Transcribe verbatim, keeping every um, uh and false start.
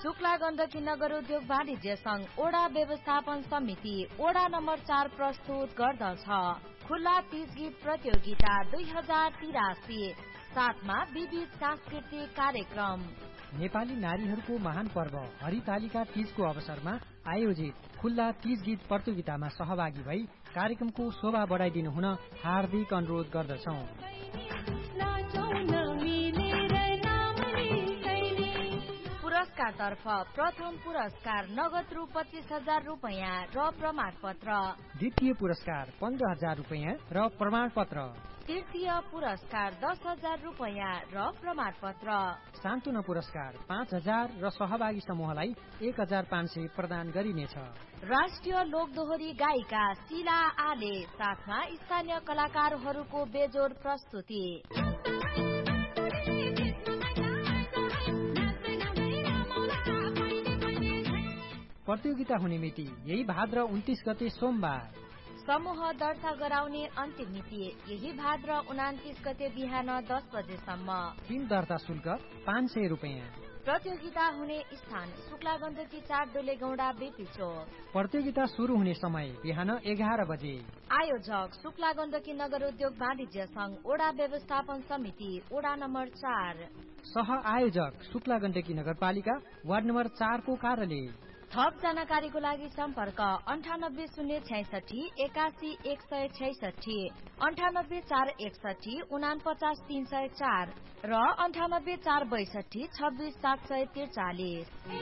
शुक्ला गण्डकी नगर उद्योग वाणिज्य संघ ओडा व्यवस्थापन समिति ओडा नम्बर चार प्रस्तुत गर्दछ खुल्ला तीज गीत प्रतियोगिता दुई हजार तिरासी साथमा विविध सांस्कृतिक कार्यक्रम। नेपाली नारीहरूको महान पर्व हरितालिका तीजको अवसरमा आयोजित खुल्ला तीज गीत प्रतियोगितामा सहभागी भई कार्यक्रमको शोभा बढाइदिनु हुन हार्दिक अनुरोध गर्दछौं। पुरस्कार तर्फ प्रथम पुरस्कार नगद रु पच्चीस हजार रूपैयाँ र प्रमाण पत्र। द्वितीय पुरस्कार पन्ध्र हजार रूपैयाँ र प्रमाण पत्र। तृतीय पुरस्कार दस हजार रूपैयाँ र प्रमाण पत्र। सान्तुना पुरस्कार पाँच हजार र सहभागी समूहलाई एक हजार पाँच सय प्रदान गरिनेछ। राष्ट्रिय लोकदोहोरी गायिका शीला आले साथमा स्थानीय कलाकारहरूको बेजोड प्रस्तुति। प्रतियोगिता हुने मिति यही भाद्र उन्तीस गते सोमबार। समूह दर्ता गराउने अन्तिम मिति यही भाद्र उनातिस गते बिहान दस बजेसम्म। तीन दर्ता शुल्क पाँच सय रूपैयाँ। प्रतियोगिता हुने स्थान शुक्ला गण्डकी चार डोले गौडा बेपी चोक। प्रतियोगिता शुरू हुने समय बिहान एघार बजे। आयोजक शुक्ला गण्डकी नगर उद्योग वाणिज्य संघ ओडा व्यवस्थापन समिति ओडा नम्बर चार। सह आयोजक शुक्ला गण्डकी नगरपालिका वार्ड नम्बर चार को कार्यालय। थप जानकारीको लागि सम्पर्क अन्ठानब्बे शून्य छैसठी एकासी एक सय छैसठी अन्ठानब्बे चार एकसठी उना पचास तीन सय चार र अन्ठानब्बे चार बैसठी छब्बीस सात सय त्रिचालिस।